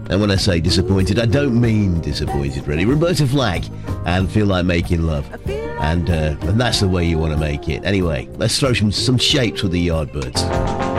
And when I say disappointed, I don't mean disappointed, really. Roberta Flack and Feel Like Making Love. And that's the way you want to make it. Anyway, let's throw some shapes with the Yardbirds.